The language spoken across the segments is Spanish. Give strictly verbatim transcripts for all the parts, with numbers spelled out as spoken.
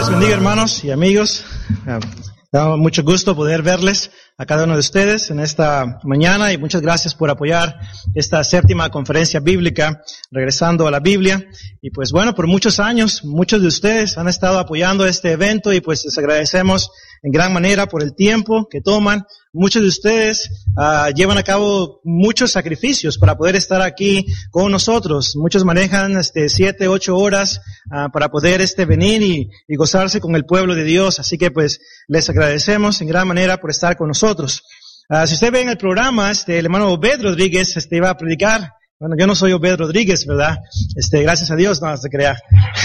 Les bendiga, hermanos y amigos. Me da mucho gusto poder verles a cada uno de ustedes en esta mañana y muchas gracias por apoyar esta séptima conferencia bíblica, regresando a la Biblia. Y pues bueno, por muchos años, muchos de ustedes han estado apoyando este evento y pues les agradecemos en gran manera por el tiempo que toman. Muchos de ustedes uh, llevan a cabo muchos sacrificios para poder estar aquí con nosotros. Muchos manejan este siete, ocho horas uh, para poder este venir y, y gozarse con el pueblo de Dios. Así que pues les agradecemos en gran manera por estar con nosotros. Uh, si usted ve en el programa, este el hermano Obed Rodríguez este iba a predicar. Bueno, yo no soy Obed Rodríguez, ¿verdad? Este, gracias a Dios, no se crea.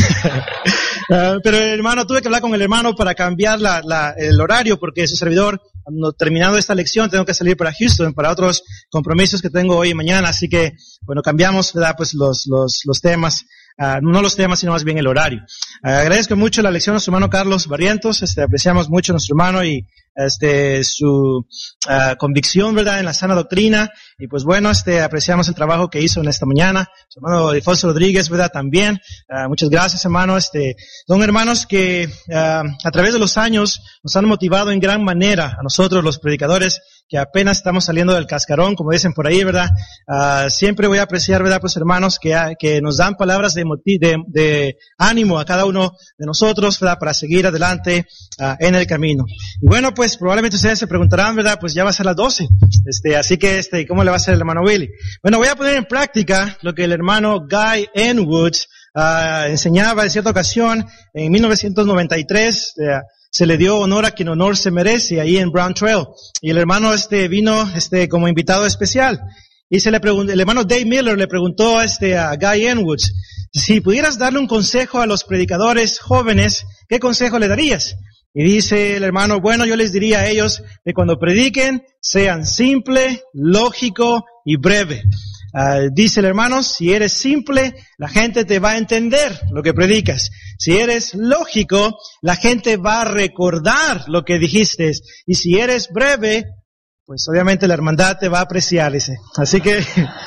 uh, pero el hermano, tuve que hablar con el hermano para cambiar la, la, el horario porque su servidor, no, terminando esta lección, tengo que salir para Houston para otros compromisos que tengo hoy y mañana. Así que, bueno, cambiamos, ¿verdad? Pues los, los, los temas. Uh, no los temas, sino más bien el horario. Uh, agradezco mucho la lección a nuestro hermano Carlos Barrientos. Este, apreciamos mucho a nuestro hermano y este su uh, convicción, ¿verdad?, en la sana doctrina. Y pues bueno, este apreciamos el trabajo que hizo en esta mañana. Su hermano Alfonso Rodríguez, ¿verdad?, también. Uh, muchas gracias, hermano. Este, son hermanos que uh, a través de los años nos han motivado en gran manera a nosotros, los predicadores, que apenas estamos saliendo del cascarón, como dicen por ahí, ¿verdad? Uh, siempre voy a apreciar, ¿verdad?, pues hermanos que, que nos dan palabras de, de, de ánimo a cada uno de nosotros, ¿verdad?, para seguir adelante uh, en el camino. Y bueno, pues probablemente ustedes se preguntarán, ¿verdad?, pues ya va a ser las doce. Este, así que, este, ¿cómo le va a hacer el hermano Willy? Bueno, voy a poner en práctica lo que el hermano Guy Enwood uh, enseñaba en cierta ocasión en mil novecientos noventa y tres. Uh, se le dio honor a quien honor se merece ahí en Brown Trail. Y el hermano este vino este como invitado especial. Y se le preguntó, el hermano Dave Miller le preguntó este a Guy Enwood, si pudieras darle un consejo a los predicadores jóvenes, ¿qué consejo le darías? Y dice el hermano, bueno, yo les diría a ellos que cuando prediquen sean simple, lógico y breve. Uh, dice el hermano, si eres simple, la gente te va a entender lo que predicas. Si eres lógico, la gente va a recordar lo que dijiste. Y si eres breve, pues obviamente la hermandad te va a apreciar, dice. Así que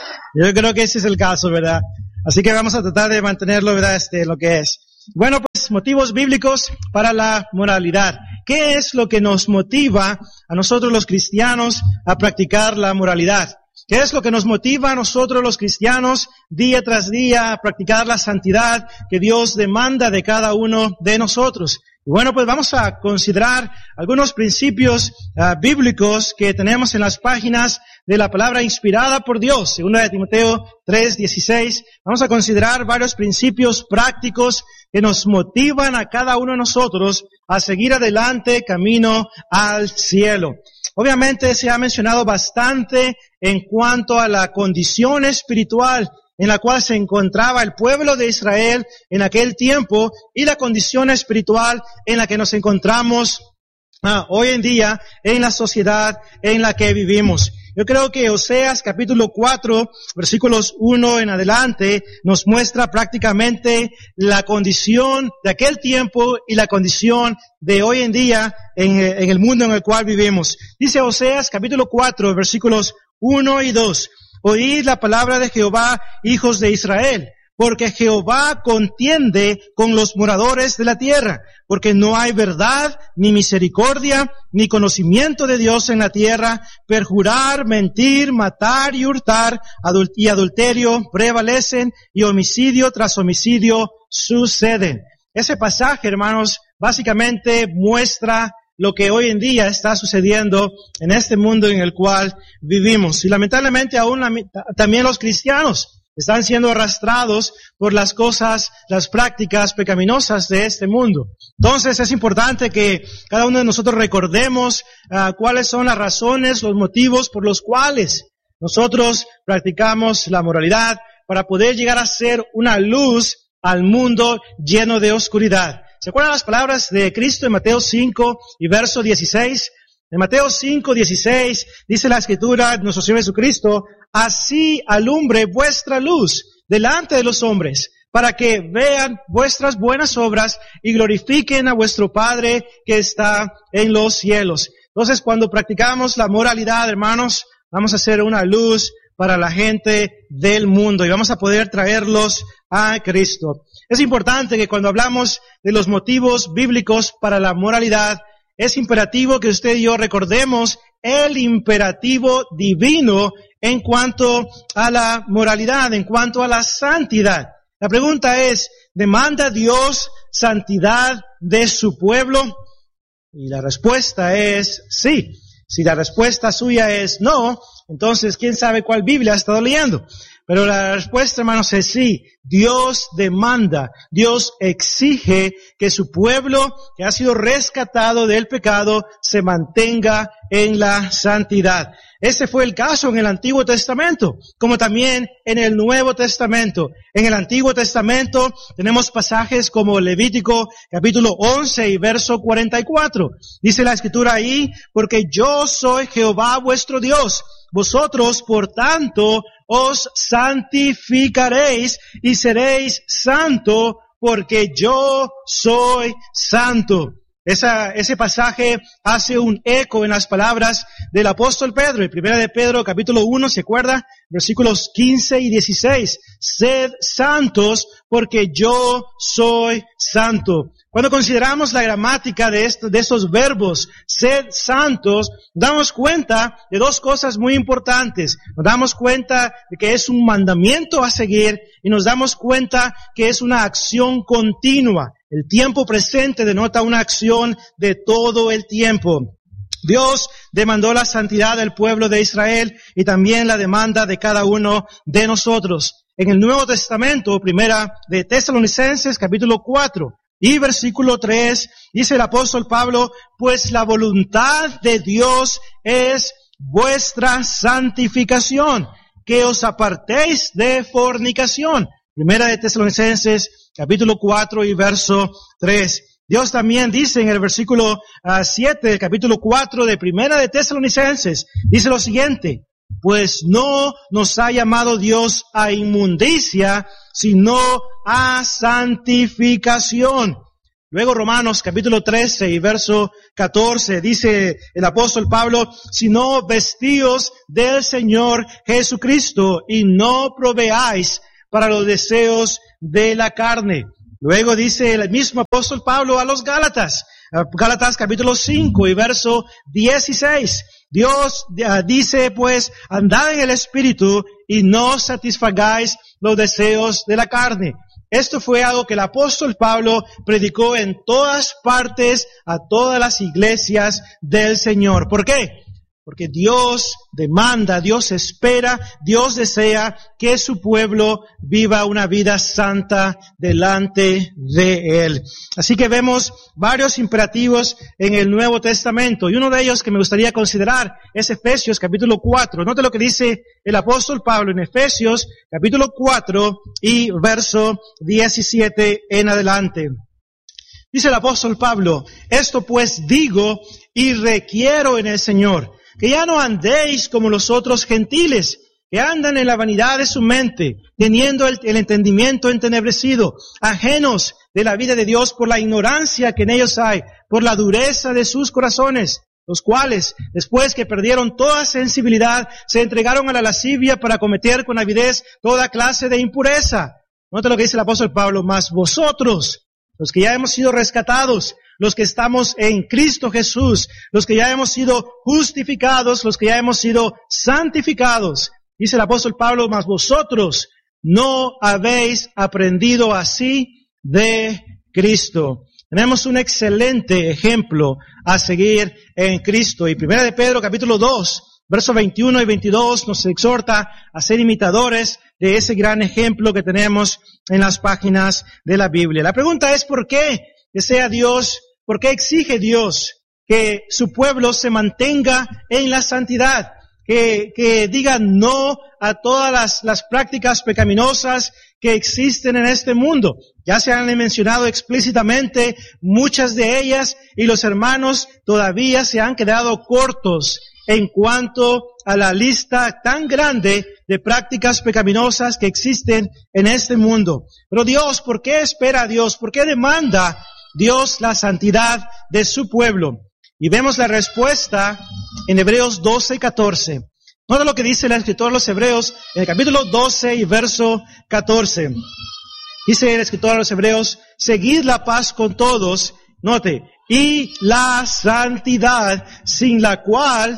yo creo que ese es el caso, ¿verdad? Así que vamos a tratar de mantenerlo, ¿verdad?, este, lo que es. Bueno, pues motivos bíblicos para la moralidad. ¿Qué es lo que nos motiva a nosotros los cristianos a practicar la moralidad? ¿Qué es lo que nos motiva a nosotros los cristianos día tras día a practicar la santidad que Dios demanda de cada uno de nosotros? Y bueno, pues vamos a considerar algunos principios uh, bíblicos que tenemos en las páginas de la palabra inspirada por Dios. Segunda de Timoteo tres dieciséis. Vamos a considerar varios principios prácticos que nos motivan a cada uno de nosotros a seguir adelante camino al cielo. Obviamente se ha mencionado bastante en cuanto a la condición espiritual en la cual se encontraba el pueblo de Israel en aquel tiempo y la condición espiritual en la que nos encontramos ah, hoy en día en la sociedad en la que vivimos. Yo creo que Oseas capítulo cuatro, versículos uno en adelante, nos muestra prácticamente la condición de aquel tiempo y la condición de hoy en día en, en el mundo en el cual vivimos. Dice Oseas capítulo cuatro, versículos uno y dos. Oíd la palabra de Jehová, hijos de Israel, porque Jehová contiende con los moradores de la tierra, porque no hay verdad, ni misericordia, ni conocimiento de Dios en la tierra, perjurar, mentir, matar y hurtar, adul- y adulterio prevalecen, y homicidio tras homicidio suceden. Ese pasaje, hermanos, básicamente muestra lo que hoy en día está sucediendo en este mundo en el cual vivimos. Y lamentablemente aún la, también los cristianos están siendo arrastrados por las cosas, las prácticas pecaminosas de este mundo. Entonces es importante que cada uno de nosotros recordemos uh, cuáles son las razones, los motivos por los cuales nosotros practicamos la moralidad para poder llegar a ser una luz al mundo lleno de oscuridad. ¿Se acuerdan las palabras de Cristo en Mateo cinco y verso dieciséis? En Mateo cinco, dieciséis dice la Escritura, nuestro Señor Jesucristo, así alumbre vuestra luz delante de los hombres, para que vean vuestras buenas obras y glorifiquen a vuestro Padre que está en los cielos. Entonces, cuando practicamos la moralidad, hermanos, vamos a ser una luz para la gente del mundo y vamos a poder traerlos a Cristo. Es importante que cuando hablamos de los motivos bíblicos para la moralidad, es imperativo que usted y yo recordemos el imperativo divino en cuanto a la moralidad, en cuanto a la santidad. La pregunta es, ¿demanda Dios santidad de su pueblo? Y la respuesta es sí. Si la respuesta suya es no, entonces quién sabe cuál Biblia ha estado leyendo. Pero la respuesta, hermanos, es sí. Dios demanda, Dios exige que su pueblo, que ha sido rescatado del pecado, se mantenga en la santidad. Ese fue el caso en el Antiguo Testamento, como también en el Nuevo Testamento. En el Antiguo Testamento tenemos pasajes como Levítico capítulo once y verso cuarenta y cuatro. Dice la Escritura ahí, porque yo soy Jehová vuestro Dios. Vosotros, por tanto, os santificaréis y seréis santo, porque yo soy santo. Esa, ese pasaje hace un eco en las palabras del apóstol Pedro. En primera de Pedro, capítulo uno, ¿se acuerda? Versículos quince y dieciséis. Sed santos, porque yo soy santo. Cuando consideramos la gramática de, esto, de estos verbos, sed santos, nos damos cuenta de dos cosas muy importantes. Nos damos cuenta de que es un mandamiento a seguir y nos damos cuenta que es una acción continua. El tiempo presente denota una acción de todo el tiempo. Dios demandó la santidad del pueblo de Israel y también la demanda de cada uno de nosotros. En el Nuevo Testamento, primera de Tesalonicenses, capítulo cuatro y versículo tres, dice el apóstol Pablo, pues la voluntad de Dios es vuestra santificación, que os apartéis de fornicación. Primera de Tesalonicenses, capítulo cuatro y verso tres. Dios también dice en el versículo uh, siete del capítulo cuatro de Primera de Tesalonicenses, dice lo siguiente, pues no nos ha llamado Dios a inmundicia, sino a santificación. Luego Romanos capítulo trece y verso catorce dice el apóstol Pablo, sino vestíos del Señor Jesucristo y no proveáis para los deseos de la carne. Luego dice el mismo apóstol Pablo a los Gálatas, Gálatas capítulo cinco y verso dieciséis. Dios uh, dice pues, andad en el Espíritu y no satisfagáis los deseos de la carne. Esto fue algo que el apóstol Pablo predicó en todas partes a todas las iglesias del Señor. ¿Por qué? Porque Dios demanda, Dios espera, Dios desea que su pueblo viva una vida santa delante de Él. Así que vemos varios imperativos en el Nuevo Testamento. Y uno de ellos que me gustaría considerar es Efesios capítulo cuatro. Note lo que dice el apóstol Pablo en Efesios capítulo cuatro y verso diecisiete en adelante. Dice el apóstol Pablo, esto pues digo y requiero en el Señor, que ya no andéis como los otros gentiles, que andan en la vanidad de su mente, teniendo el, el entendimiento entenebrecido, ajenos de la vida de Dios por la ignorancia que en ellos hay, por la dureza de sus corazones, los cuales, después que perdieron toda sensibilidad, se entregaron a la lascivia para cometer con avidez toda clase de impureza. Nota lo que dice el apóstol Pablo, mas vosotros, los que ya hemos sido rescatados, los que estamos en Cristo Jesús, los que ya hemos sido justificados, los que ya hemos sido santificados. Dice el apóstol Pablo, mas vosotros no habéis aprendido así de Cristo. Tenemos un excelente ejemplo a seguir en Cristo. Y primera de Pedro, capítulo dos, versos veintiuno y veintidós, nos exhorta a ser imitadores de ese gran ejemplo que tenemos en las páginas de la Biblia. La pregunta es, ¿por qué desea Dios, por qué exige Dios que su pueblo se mantenga en la santidad? Que, que diga no a todas las, las prácticas pecaminosas que existen en este mundo. Ya se han mencionado explícitamente muchas de ellas y los hermanos todavía se han quedado cortos en cuanto a la lista tan grande de prácticas pecaminosas que existen en este mundo. Pero Dios, ¿por qué espera a Dios? ¿Por qué demanda Dios la santidad de su pueblo? Y vemos la respuesta en Hebreos doce y catorce. Nota lo que dice el escritor de los Hebreos en el capítulo doce y verso catorce. Dice el escritor a los Hebreos, seguid la paz con todos, note, y la santidad, sin la cual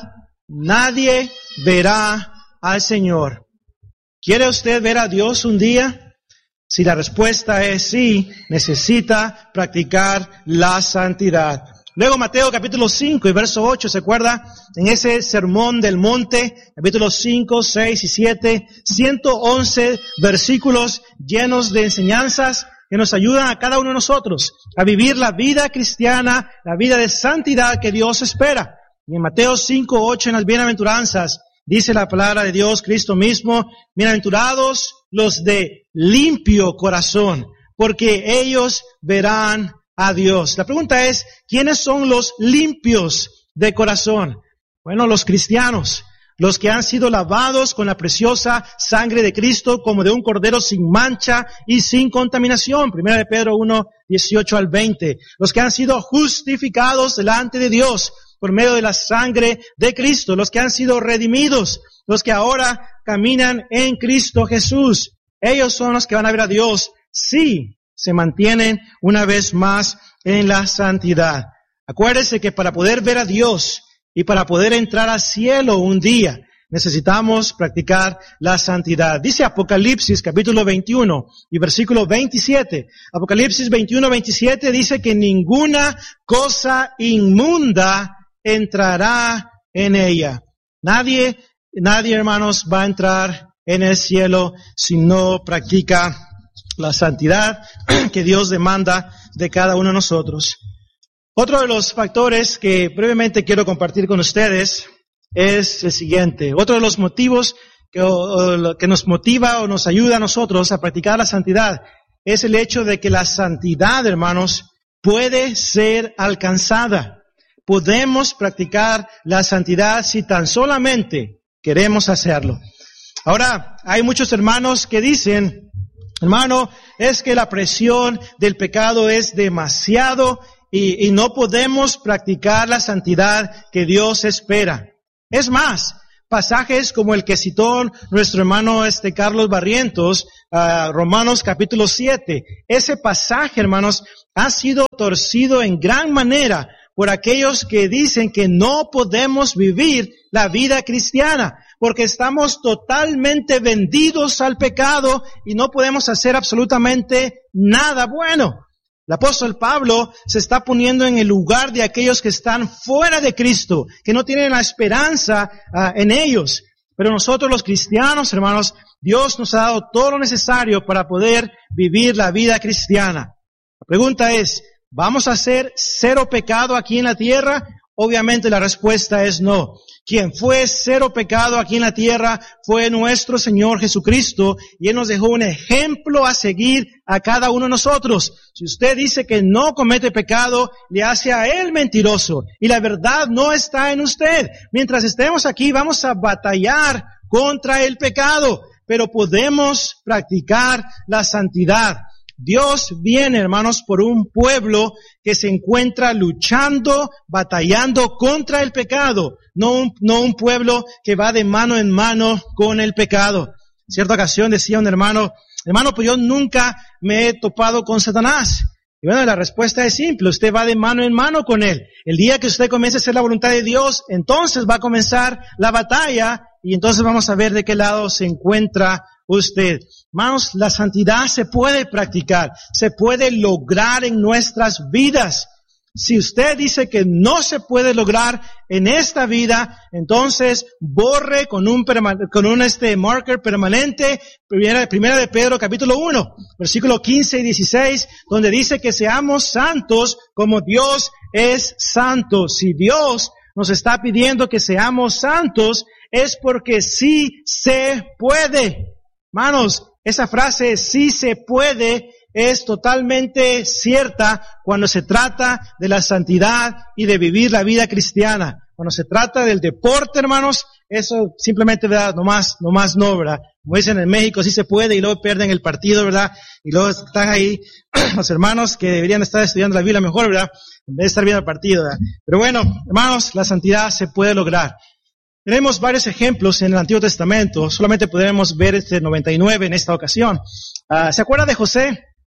nadie verá al Señor. ¿Quiere usted ver a Dios un día? Si la respuesta es sí, necesita practicar la santidad. Luego Mateo capítulo cinco y verso ocho, ¿se acuerda? En ese sermón del monte, capítulos cinco, seis y siete, ciento once versículos llenos de enseñanzas que nos ayudan a cada uno de nosotros a vivir la vida cristiana, la vida de santidad que Dios espera. Y en Mateo cinco, ocho, en las bienaventuranzas, dice la palabra de Dios, Cristo mismo, bienaventurados los de limpio corazón, porque ellos verán a Dios. La pregunta es, ¿quiénes son los limpios de corazón? Bueno, los cristianos, los que han sido lavados con la preciosa sangre de Cristo como de un cordero sin mancha y sin contaminación. Primera de Pedro uno, dieciocho al veinte. Los que han sido justificados delante de Dios por medio de la sangre de Cristo. Los que han sido redimidos. Los que ahora caminan en Cristo Jesús. Ellos son los que van a ver a Dios. Sí. Se mantienen una vez más en la santidad. Acuérdese que para poder ver a Dios y para poder entrar al cielo un día, necesitamos practicar la santidad. Dice Apocalipsis capítulo veintiuno y versículo veintisiete. Apocalipsis veintiuno, veintisiete dice que ninguna cosa inmunda entrará en ella. Nadie, nadie, hermanos, va a entrar en el cielo si no practica la santidad que Dios demanda de cada uno de nosotros. Otro de los factores que brevemente quiero compartir con ustedes es el siguiente. Otro de los motivos que, o, que nos motiva o nos ayuda a nosotros a practicar la santidad es el hecho de que la santidad, hermanos, puede ser alcanzada. Podemos practicar la santidad si tan solamente queremos hacerlo. Ahora, hay muchos hermanos que dicen, hermano, es que la presión del pecado es demasiado y, y no podemos practicar la santidad que Dios espera. Es más, pasajes como el que citó nuestro hermano este Carlos Barrientos, uh, Romanos capítulo siete, ese pasaje, hermanos, ha sido torcido en gran manera por aquellos que dicen que no podemos vivir la vida cristiana, porque estamos totalmente vendidos al pecado y no podemos hacer absolutamente nada bueno. El apóstol Pablo se está poniendo en el lugar de aquellos que están fuera de Cristo, que no tienen la esperanza uh, en ellos. Pero nosotros los cristianos, hermanos, Dios nos ha dado todo lo necesario para poder vivir la vida cristiana. La pregunta es, ¿vamos a hacer cero pecado aquí en la tierra? Obviamente la respuesta es no. Quien fue cero pecado aquí en la tierra fue nuestro Señor Jesucristo y Él nos dejó un ejemplo a seguir a cada uno de nosotros. Si usted dice que no comete pecado, le hace a Él mentiroso y la verdad no está en usted. Mientras estemos aquí vamos a batallar contra el pecado, pero podemos practicar la santidad. Dios viene, hermanos, por un pueblo que se encuentra luchando, batallando contra el pecado, no un, no un pueblo que va de mano en mano con el pecado. En cierta ocasión decía un hermano, hermano, pues yo nunca me he topado con Satanás. Y bueno, la respuesta es simple, usted va de mano en mano con él. El día que usted comience a hacer la voluntad de Dios, entonces va a comenzar la batalla y entonces vamos a ver de qué lado se encuentra usted. Hermanos, la santidad se puede practicar, se puede lograr en nuestras vidas. Si usted dice que no se puede lograr en esta vida, entonces borre con un perma- con un este marker permanente, primera, primera de Pedro capítulo uno, versículo quince y dieciséis, donde dice que seamos santos como Dios es santo. Si Dios nos está pidiendo que seamos santos, es porque sí se puede. Hermanos, esa frase sí se puede es totalmente cierta cuando se trata de la santidad y de vivir la vida cristiana. Cuando se trata del deporte, hermanos, eso simplemente, ¿verdad? Nomás, nomás no, ¿verdad? Como dicen en México, sí se puede y luego pierden el partido, ¿verdad? Y luego están ahí los hermanos que deberían estar estudiando la Biblia mejor, ¿verdad? En vez de estar viendo el partido, ¿verdad? Pero bueno, hermanos, la santidad se puede lograr. Tenemos varios ejemplos en el Antiguo Testamento, solamente podremos ver este noventa y nueve en esta ocasión. Uh, ¿Se acuerda de José?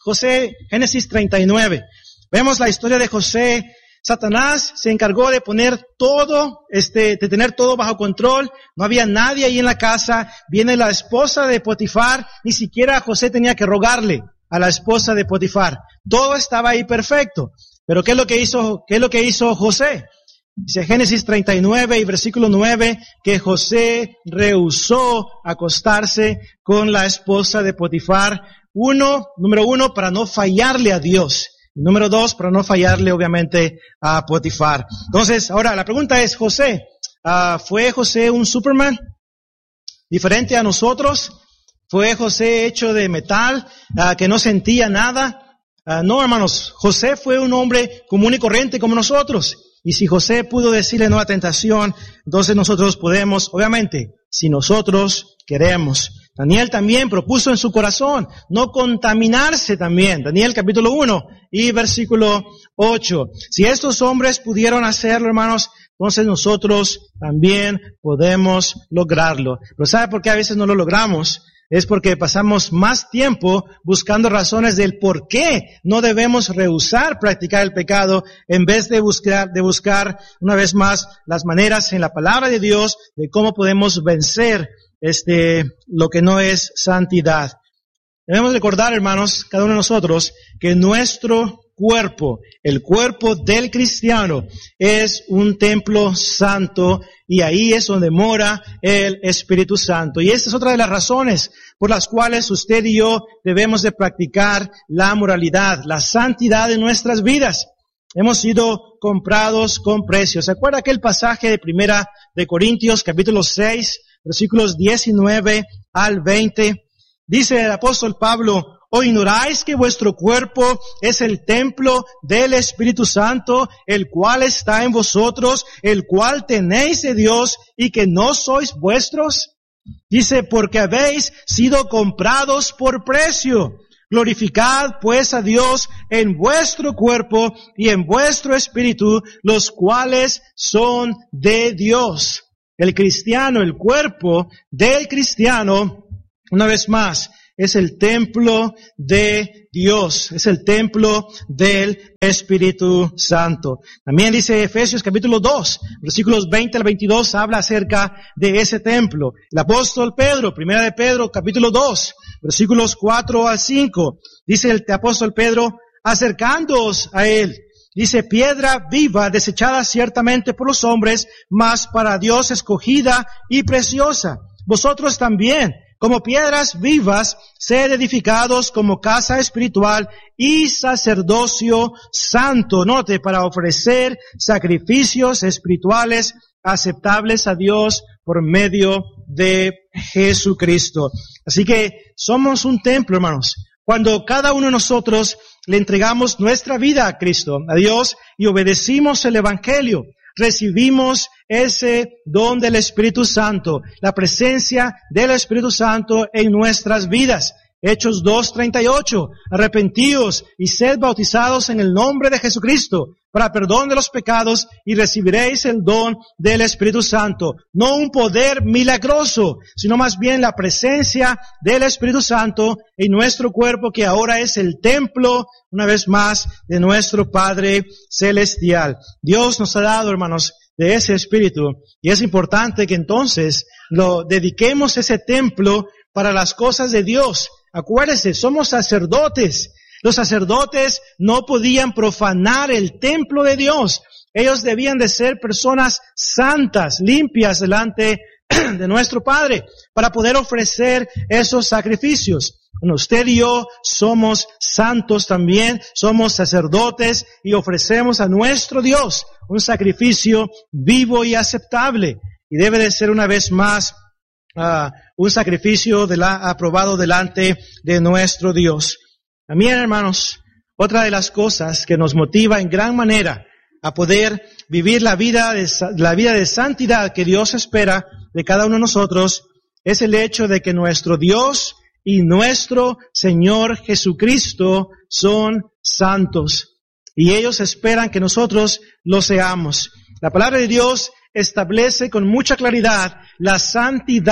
José, Génesis treinta y nueve. Vemos la historia de José. Satanás se encargó de poner todo, este, de tener todo bajo control. No había nadie ahí en la casa. Viene la esposa de Potifar. Ni siquiera José tenía que rogarle a la esposa de Potifar. Todo estaba ahí perfecto. Pero ¿qué es lo que hizo, qué es lo que hizo José? Dice Génesis treinta y nueve y versículo nueve que José rehusó acostarse con la esposa de Potifar. Uno, número uno, para no fallarle a Dios. Y número dos, para no fallarle, obviamente, a Potifar. Entonces, ahora, la pregunta es, José, uh, ¿fue José un Superman? ¿Diferente a nosotros? ¿Fue José hecho de metal, uh, que no sentía nada? Uh, no, hermanos, José fue un hombre común y corriente como nosotros. Y si José pudo decirle no a tentación, entonces nosotros podemos, obviamente, si nosotros queremos. Daniel también propuso en su corazón no contaminarse también. Daniel capítulo uno y versículo ocho. Si estos hombres pudieron hacerlo, hermanos, entonces nosotros también podemos lograrlo. Pero ¿sabe por qué a veces no lo logramos? Es porque pasamos más tiempo buscando razones del por qué no debemos rehusar practicar el pecado en vez de buscar, de buscar una vez más las maneras en la palabra de Dios de cómo podemos vencer este, lo que no es santidad. Debemos recordar, hermanos, cada uno de nosotros, que nuestro cuerpo, el cuerpo del cristiano, es un templo santo y ahí es donde mora el Espíritu Santo. Y esta es otra de las razones por las cuales usted y yo debemos de practicar la moralidad, la santidad en nuestras vidas. Hemos sido comprados con precio. ¿Se acuerda aquel pasaje de Primera de Corintios, capítulo seis, versículos diecinueve al veinte? Dice el apóstol Pablo: ¿O ignoráis que vuestro cuerpo es el templo del Espíritu Santo, el cual está en vosotros, el cual tenéis de Dios, y que no sois vuestros? Dice, porque habéis sido comprados por precio. Glorificad pues a Dios en vuestro cuerpo y en vuestro espíritu, los cuales son de Dios. El cristiano, el cuerpo del cristiano, una vez más, es el templo de Dios, es el templo del Espíritu Santo. También dice Efesios capítulo dos, versículos veinte al veintidós, habla acerca de ese templo. El apóstol Pedro, primera de Pedro, capítulo dos, versículos cuatro al cinco, dice el apóstol Pedro: acercándoos a él, dice, piedra viva, desechada ciertamente por los hombres, mas para Dios escogida y preciosa. Vosotros también, como piedras vivas, sed edificados como casa espiritual y sacerdocio santo. Note, para ofrecer sacrificios espirituales aceptables a Dios por medio de Jesucristo. Así que somos un templo, hermanos. Cuando cada uno de nosotros le entregamos nuestra vida a Cristo, a Dios, y obedecimos el Evangelio, recibimos ese don del Espíritu Santo, la presencia del Espíritu Santo en nuestras vidas. Hechos dos treinta y ocho, arrepentíos y sed bautizados en el nombre de Jesucristo para perdón de los pecados y recibiréis el don del Espíritu Santo. No un poder milagroso, sino más bien la presencia del Espíritu Santo en nuestro cuerpo, que ahora es el templo, una vez más, de nuestro Padre Celestial. Dios nos ha dado, hermanos, de ese Espíritu, y es importante que entonces lo dediquemos ese templo para las cosas de Dios. Acuérdense, somos sacerdotes. Los sacerdotes no podían profanar el templo de Dios. Ellos debían de ser personas santas, limpias delante de nuestro Padre, para poder ofrecer esos sacrificios. Bueno, usted y yo somos santos también, somos sacerdotes y ofrecemos a nuestro Dios un sacrificio vivo y aceptable. Y debe de ser una vez más Uh, un sacrificio de la, aprobado delante de nuestro Dios. También, hermanos, otra de las cosas que nos motiva en gran manera a poder vivir la vida de, la vida de santidad que Dios espera de cada uno de nosotros es el hecho de que nuestro Dios y nuestro Señor Jesucristo son santos y ellos esperan que nosotros lo seamos. La palabra de Dios establece con mucha claridad la santidad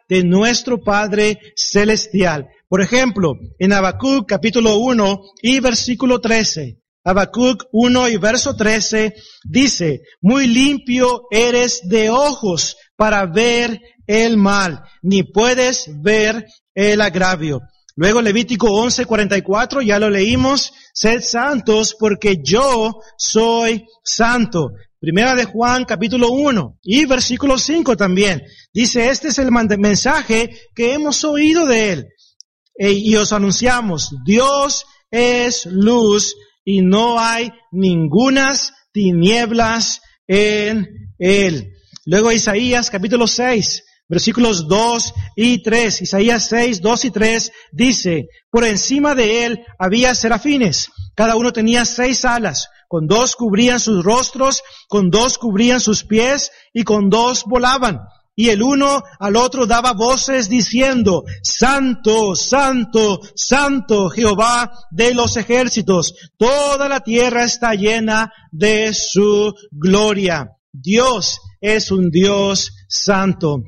de nuestro Padre Celestial. Por ejemplo, en Habacuc capítulo uno y versículo trece. Habacuc uno y verso trece dice, muy limpio eres de ojos para ver el mal, ni puedes ver el agravio. Luego Levítico once cuarenta y cuatro, ya lo leímos, sed santos porque yo soy santo. Primera de Juan capítulo uno y versículo cinco también. Dice, este es el mensaje que hemos oído de él e, y os anunciamos, Dios es luz y no hay ningunas tinieblas en él. Luego Isaías capítulo seis, versículos dos y tres. Isaías seis, dos y tres dice, por encima de él había serafines, cada uno tenía seis alas, con dos cubrían sus rostros, con dos cubrían sus pies y con dos volaban. Y el uno al otro daba voces diciendo, Santo, Santo, Santo, Jehová de los ejércitos. Toda la tierra está llena de su gloria. Dios es un Dios santo.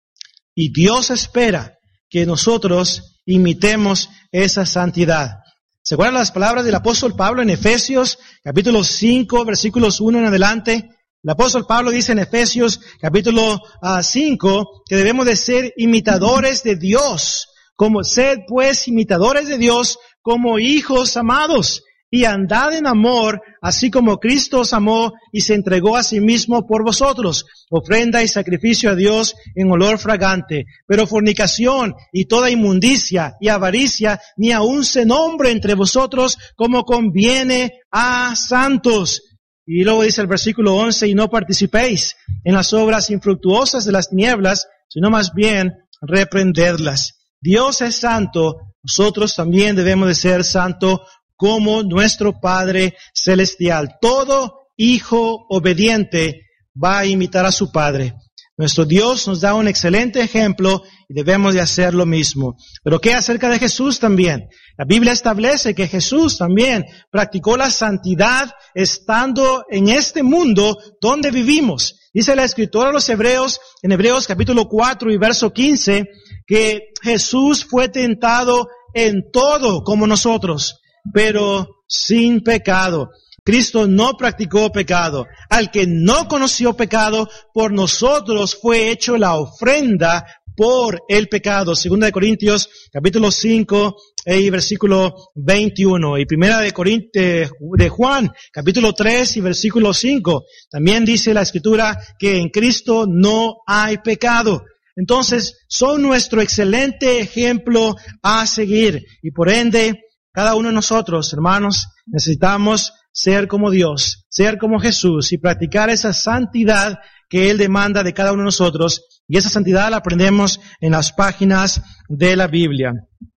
Y Dios espera que nosotros imitemos esa santidad. ¿Se acuerdan las palabras del apóstol Pablo en Efesios capítulo cinco, versículos uno en adelante? El apóstol Pablo dice en Efesios capítulo uh, cinco que debemos de ser imitadores de Dios. Como sed pues imitadores de Dios como hijos amados y andad en amor, así como Cristo os amó y se entregó a sí mismo por vosotros, ofrenda y sacrificio a Dios en olor fragante. Pero fornicación y toda inmundicia y avaricia ni aun se nombre entre vosotros como conviene a santos. Y luego dice el versículo once, y no participéis en las obras infructuosas de las tinieblas, sino más bien reprenderlas. Dios es santo, nosotros también debemos de ser santos como nuestro Padre Celestial. Todo hijo obediente va a imitar a su Padre. Nuestro Dios nos da un excelente ejemplo y debemos de hacer lo mismo. Pero ¿qué acerca de Jesús también? La Biblia establece que Jesús también practicó la santidad estando en este mundo donde vivimos. Dice la Escritura a los Hebreos, en Hebreos capítulo cuatro y verso quince, que Jesús fue tentado en todo como nosotros, pero sin pecado. Cristo no practicó pecado. Al que no conoció pecado, por nosotros fue hecho la ofrenda por el pecado. Segunda de Corintios, capítulo cinco y versículo veintiuno. Y primera de Corintios, de Juan, capítulo tres y versículo cinco. También dice la Escritura que en Cristo no hay pecado. Entonces, son nuestro excelente ejemplo a seguir. Y por ende, cada uno de nosotros, hermanos, necesitamos ser como Dios, ser como Jesús y practicar esa santidad que Él demanda de cada uno de nosotros. Y esa santidad la aprendemos en las páginas de la Biblia.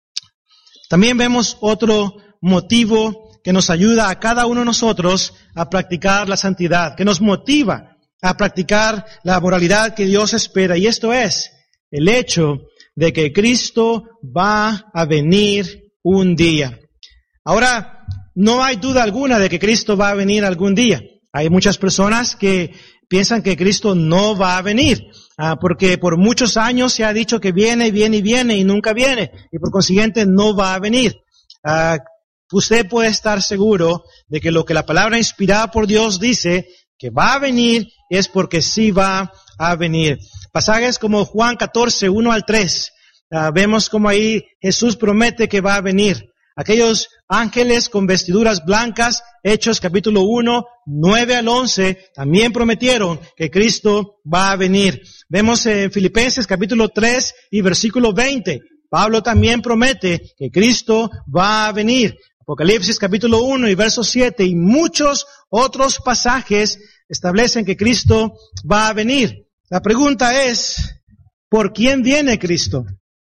También vemos otro motivo que nos ayuda a cada uno de nosotros a practicar la santidad, que nos motiva a practicar la moralidad que Dios espera. Y esto es el hecho de que Cristo va a venir un día. Ahora, no hay duda alguna de que Cristo va a venir algún día. Hay muchas personas que piensan que Cristo no va a venir, ah, porque por muchos años se ha dicho que viene, viene y viene y nunca viene, y por consiguiente no va a venir. Ah, usted puede estar seguro de que lo que la palabra inspirada por Dios dice que va a venir es porque sí va a venir. Pasajes como Juan catorce, uno al tres, ah, vemos como ahí Jesús promete que va a venir. Aquellos ángeles con vestiduras blancas, Hechos capítulo uno, nueve al once, también prometieron que Cristo va a venir. Vemos en Filipenses capítulo tres y versículo veinte, Pablo también promete que Cristo va a venir. Apocalipsis capítulo uno y verso siete y muchos otros pasajes establecen que Cristo va a venir. La pregunta es, ¿por quién viene Cristo?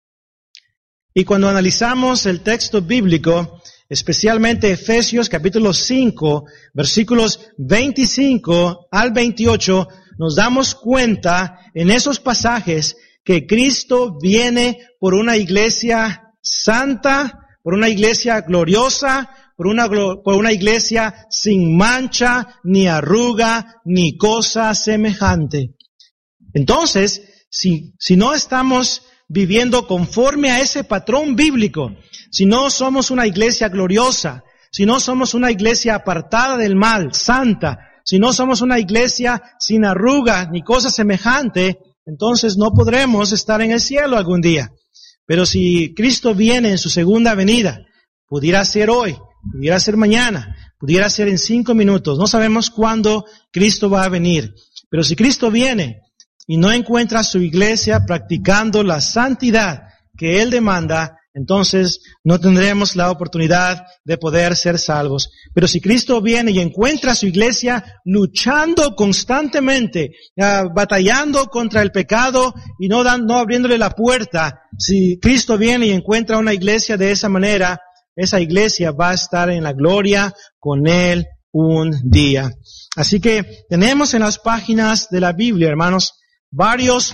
Y cuando analizamos el texto bíblico, especialmente Efesios capítulo cinco, versículos veinticinco al veintiocho, nos damos cuenta en esos pasajes que Cristo viene por una iglesia santa, por una iglesia gloriosa, por una, por una iglesia sin mancha, ni arruga, ni cosa semejante. Entonces, si, si no estamos viviendo conforme a ese patrón bíblico, si no somos una iglesia gloriosa, si no somos una iglesia apartada del mal, santa, si no somos una iglesia sin arruga ni cosa semejante, entonces no podremos estar en el cielo algún día. Pero si Cristo viene en su segunda venida, pudiera ser hoy, pudiera ser mañana, pudiera ser en cinco minutos. No sabemos cuándo Cristo va a venir. Pero si Cristo viene y no encuentra a su iglesia practicando la santidad que Él demanda, entonces no tendremos la oportunidad de poder ser salvos. Pero si Cristo viene y encuentra a su iglesia luchando constantemente, uh, batallando contra el pecado y no, dan, no abriéndole la puerta, si Cristo viene y encuentra una iglesia de esa manera, esa iglesia va a estar en la gloria con Él un día. Así que tenemos en las páginas de la Biblia, hermanos, varios,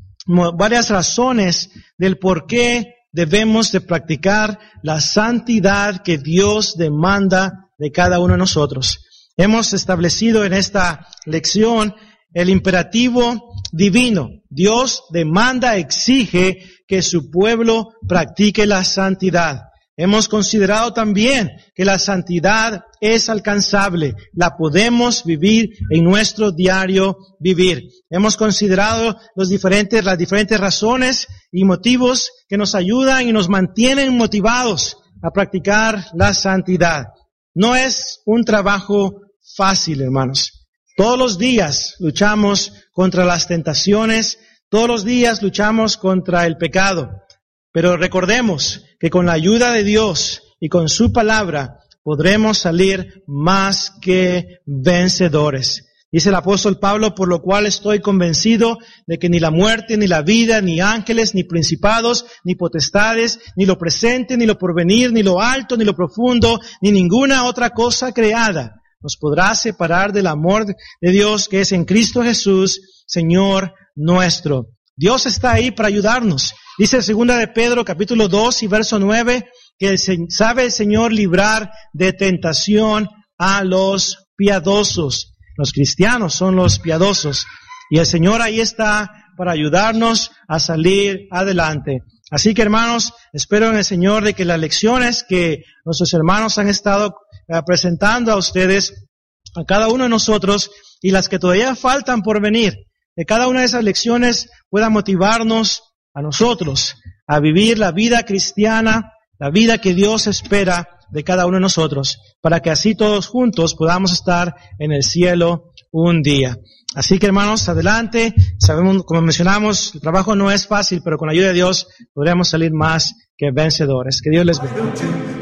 varias razones del por qué debemos de practicar la santidad que Dios demanda de cada uno de nosotros. Hemos establecido en esta lección el imperativo divino. Dios demanda, exige que su pueblo practique la santidad. Hemos considerado también que la santidad es alcanzable, la podemos vivir en nuestro diario vivir. Hemos considerado los diferentes, las diferentes razones y motivos que nos ayudan y nos mantienen motivados a practicar la santidad. No es un trabajo fácil, hermanos. Todos los días luchamos contra las tentaciones, todos los días luchamos contra el pecado. Pero recordemos que con la ayuda de Dios y con su palabra podremos salir más que vencedores. Dice el apóstol Pablo, por lo cual estoy convencido de que ni la muerte, ni la vida, ni ángeles, ni principados, ni potestades, ni lo presente, ni lo porvenir, ni lo alto, ni lo profundo, ni ninguna otra cosa creada nos podrá separar del amor de Dios que es en Cristo Jesús, Señor nuestro. Dios está ahí para ayudarnos. Dice segunda de Pedro, capítulo dos y verso nueve, que sabe el Señor librar de tentación a los piadosos. Los cristianos son los piadosos. Y el Señor ahí está para ayudarnos a salir adelante. Así que, hermanos, espero en el Señor de que las lecciones que nuestros hermanos han estado uh, presentando a ustedes, a cada uno de nosotros, y las que todavía faltan por venir, que cada una de esas lecciones pueda motivarnos a nosotros a vivir la vida cristiana, la vida que Dios espera de cada uno de nosotros, para que así todos juntos podamos estar en el cielo un día. Así que, hermanos, adelante. Sabemos, como mencionamos, el trabajo no es fácil, pero con la ayuda de Dios podremos salir más que vencedores. Que Dios les bendiga.